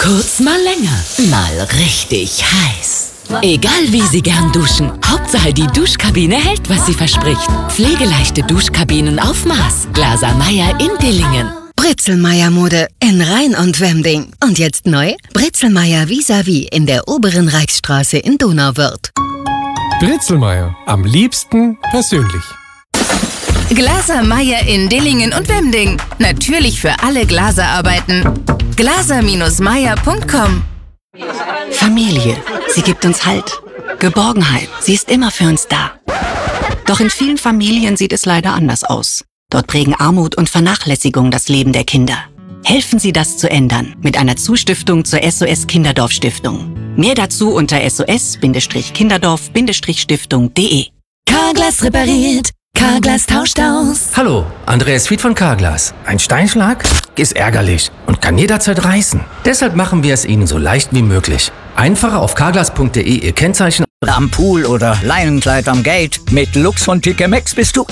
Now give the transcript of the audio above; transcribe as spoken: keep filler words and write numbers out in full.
Kurz mal länger, mal richtig heiß. Egal wie Sie gern duschen, Hauptsache die Duschkabine hält, was sie verspricht. Pflegeleichte Duschkabinen auf Maß. Glaser Meyer in Dillingen. Britzelmeier Mode in Rhein und Wemding. Und jetzt neu? Britzelmeier vis-à-vis in der oberen Reichsstraße in Donauwörth. Britzelmeier, am liebsten persönlich. Glaser Meyer in Dillingen und Wemding. Natürlich für alle Glaserarbeiten. glaser Meyer punkt com. Familie, sie gibt uns Halt, Geborgenheit, sie ist immer für uns da. Doch in vielen Familien sieht es leider anders aus. Dort prägen Armut und Vernachlässigung das Leben der Kinder. Helfen Sie, das zu ändern mit einer Zustiftung zur S O S Kinderdorf Stiftung. Mehr dazu unter S O S Kinderdorf Stiftung punkt de. Carglass repariert, Carglass tauscht aus. Hallo, Andreas Fied von Carglass. Ein Steinschlag ist ärgerlich und kann jederzeit reißen. Deshalb machen wir es Ihnen so leicht wie möglich. Einfacher auf carglass punkt de Ihr Kennzeichen am Pool oder Leinenkleid am Gate. Mit Lux von T K Maxx bist du